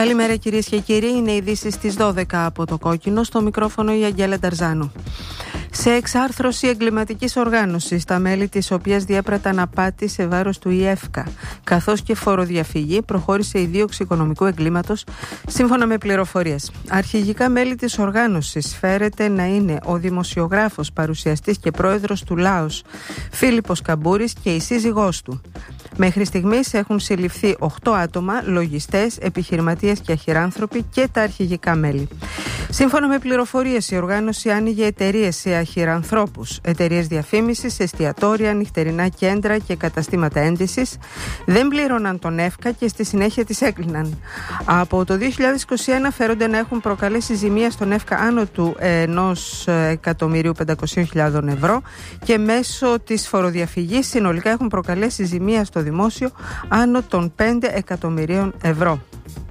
Καλημέρα κυρίες και κύριοι, είναι ειδήσεις στις 12 από το Κόκκινο, στο μικρόφωνο η Αγγέλα Νταρζάνου. Σε εξάρθρωση εγκληματικής οργάνωσης, τα μέλη της οποίας διέπραταν απάτη σε βάρος του ΙΕΦΚΑ καθώς και φοροδιαφυγή, προχώρησε η δίωξη οικονομικού εγκλήματος σύμφωνα με πληροφορίες. Αρχηγικά μέλη της οργάνωσης φέρεται να είναι ο δημοσιογράφος, παρουσιαστής και πρόεδρος του ΛΑΟΣ Φίλιππος Καμπούρης και η σύζυγός του. Μέχρι στιγμής έχουν συλληφθεί 8 άτομα, λογιστές, επιχειρηματίες και αχυράνθρωποι και τα αρχηγικά μέλη. Σύμφωνα με πληροφορίες, η οργάνωση άνοιγε εταιρείες σε αχυρανθρώπους, εταιρείες διαφήμισης, εστιατόρια, νυχτερινά κέντρα και καταστήματα ένδυσης. Δεν πλήρωναν τον ΕΦΚΑ και στη συνέχεια τις έκλειναν. Από το 2021 φέρονται να έχουν προκαλέσει ζημία στον ΕΦΚΑ άνω του 1.500.000 ευρώ και μέσω της φοροδιαφυγής συνολικά έχουν προκαλέσει ζημία στο δημόσιο άνω των 5 εκατομμυρίων ευρώ.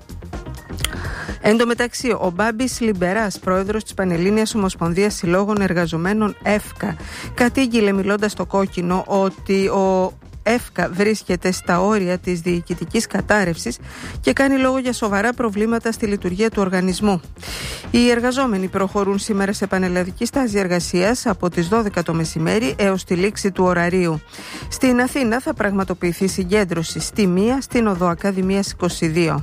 Εν τω μεταξύ, ο Μπάμπης Λιμπεράς, πρόεδρος της Πανελλήνιας Ομοσπονδίας Συλλόγων Εργαζομένων ΕΦΚΑ, κατήγγειλε μιλώντας στο Κόκκινο ότι ο ΕΦΚΑ βρίσκεται στα όρια της διοικητικής κατάρρευσης και κάνει λόγο για σοβαρά προβλήματα στη λειτουργία του οργανισμού. Οι εργαζόμενοι προχωρούν σήμερα σε πανελλαδική στάση εργασίας από τις 12 το μεσημέρι έως τη λήξη του ωραρίου. Στην Αθήνα θα πραγματοποιηθεί συγκέντρωση στη 1 στην Οδό Ακαδημίας 22.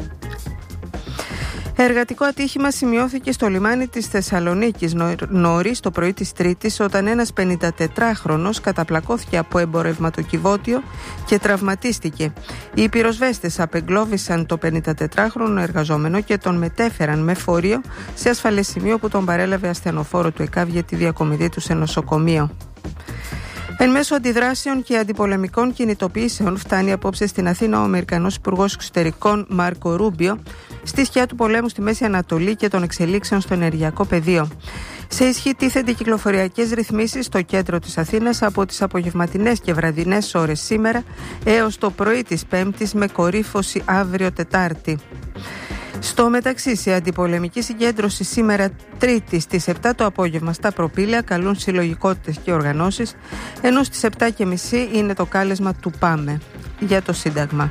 Εργατικό ατύχημα σημειώθηκε στο λιμάνι της Θεσσαλονίκης νωρίς το πρωί της Τρίτης, όταν ένας 54χρονος καταπλακώθηκε από εμπορευματοκιβώτιο και τραυματίστηκε. Οι πυροσβέστες απεγκλώβησαν το 54χρονο εργαζόμενο και τον μετέφεραν με φορείο σε ασφαλές σημείο που τον παρέλαβε ασθενοφόρο του ΕΚΑΒ για τη διακομιδή του σε νοσοκομείο. Εν μέσω αντιδράσεων και αντιπολεμικών κινητοποιήσεων, φτάνει απόψε στην Αθήνα ο Αμερικανός Υπουργός Εξωτερικών Μάρκο Ρούμπιο στη σκιά του πολέμου στη Μέση Ανατολή και των εξελίξεων στο ενεργειακό πεδίο. Σε ισχύ τίθενται κυκλοφοριακές ρυθμίσεις στο κέντρο της Αθήνας από τις απογευματινές και βραδινές ώρες σήμερα έως το πρωί της Πέμπτης, με κορύφωση αύριο Τετάρτη. Στο μεταξύ, σε αντιπολεμική συγκέντρωση σήμερα Τρίτη στις 7 το απόγευμα στα Προπήλαια καλούν συλλογικότητες και οργανώσεις, ενώ στις 7.30 είναι το κάλεσμα του ΠΑΜΕ για το Σύνταγμα.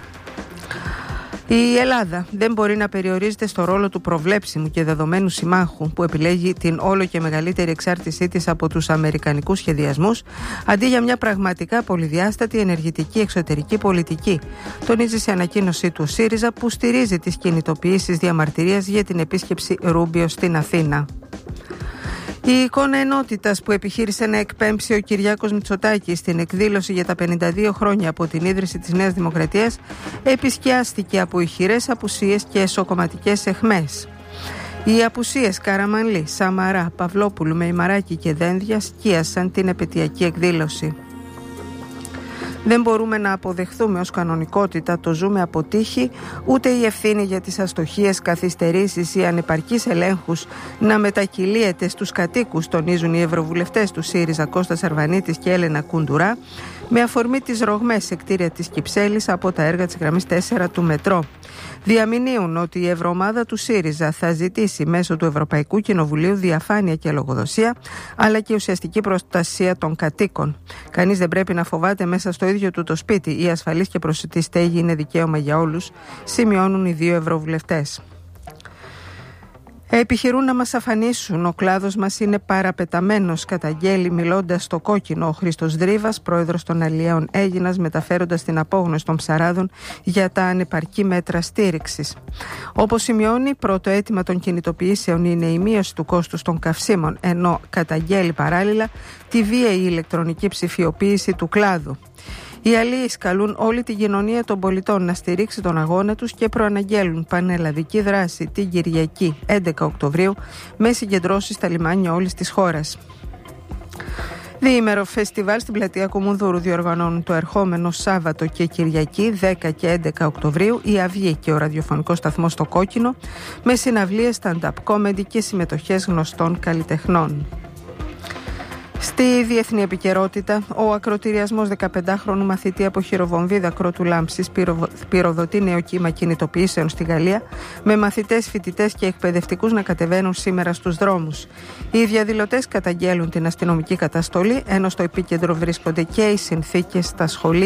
Η Ελλάδα δεν μπορεί να περιορίζεται στο ρόλο του προβλέψιμου και δεδομένου συμμάχου που επιλέγει την όλο και μεγαλύτερη εξάρτησή της από τους αμερικανικούς σχεδιασμούς, αντί για μια πραγματικά πολυδιάστατη ενεργητική εξωτερική πολιτική, τονίζει σε ανακοίνωσή του ΣΥΡΙΖΑ, που στηρίζει τις κινητοποιήσεις διαμαρτυρίας για την επίσκεψη Ρούμπιο στην Αθήνα. Η εικόνα ενότητας που επιχείρησε να εκπέμψει ο Κυριάκος Μητσοτάκης στην εκδήλωση για τα 52 χρόνια από την ίδρυση της Νέας Δημοκρατίας επισκιάστηκε από ηχηρές απουσίες και εσωκομματικές αιχμές. Οι απουσίες Καραμανλή, Σαμαρά, Παυλόπουλου, Μεϊμαράκη και Δένδια σκίασαν την επαιτειακή εκδήλωση. Δεν μπορούμε να αποδεχθούμε ως κανονικότητα το ζούμε από τύχη, ούτε η ευθύνη για τις αστοχίες, καθυστερήσεις ή ανεπαρκείς ελέγχους να μετακυλίεται στους κατοίκους, τονίζουν οι ευρωβουλευτές του ΣΥΡΙΖΑ Κώστας Αρβανίτης και Έλενα Κουντουρά, με αφορμή τις ρογμές σε κτίρια της Κυψέλης από τα έργα της γραμμής 4 του μετρό. Διαμηνύουν ότι η ευρωομάδα του ΣΥΡΙΖΑ θα ζητήσει μέσω του Ευρωπαϊκού Κοινοβουλίου διαφάνεια και λογοδοσία, αλλά και ουσιαστική προστασία των κατοίκων. Κανείς δεν πρέπει να φοβάται μέσα στο ίδιο του το σπίτι. Η ασφαλής και προσιτή στέγη είναι δικαίωμα για όλους, σημειώνουν οι δύο ευρωβουλευτές. Επιχειρούν να μας αφανίσουν. Ο κλάδος μας είναι παραπεταμένος, καταγγέλει μιλώντας στο Κόκκινο ο Χρήστος Δρίβας, πρόεδρος των Αλλιέων Αίγινας, μεταφέροντας την απόγνωση των ψαράδων για τα ανεπαρκή μέτρα στήριξης. Όπως σημειώνει, πρώτο αίτημα των κινητοποιήσεων είναι η μείωση του κόστους των καυσίμων, ενώ καταγγέλει παράλληλα τη βίαιη ηλεκτρονική ψηφιοποίηση του κλάδου. Οι αλλοίς καλούν όλη την κοινωνία των πολιτών να στηρίξει τον αγώνα τους και προαναγγέλουν πανελλαδική δράση την Κυριακή 11 Οκτωβρίου με συγκεντρώσεις στα λιμάνια όλης της χώρας. Διήμερο φεστιβάλ στην πλατεία Κουμουνδούρου διοργανώνουν το ερχόμενο Σάββατο και Κυριακή 10 και 11 Οκτωβρίου η Αυγή και ο ραδιοφωνικός σταθμός στο Κόκκινο, με συναυλίες stand-up comedy και συμμετοχές γνωστών καλλιτεχνών. Στη διεθνή επικαιρότητα, ο ακροτηριασμός 15χρονου μαθητή από χειροβομβίδα κρότου λάμψης πυροδοτεί νέο κύμα κινητοποιήσεων στη Γαλλία, με μαθητές, φοιτητές και εκπαιδευτικούς να κατεβαίνουν σήμερα στους δρόμους. Οι διαδηλωτές καταγγέλουν την αστυνομική καταστολή, ενώ στο επίκεντρο βρίσκονται και οι συνθήκες στα σχολεία.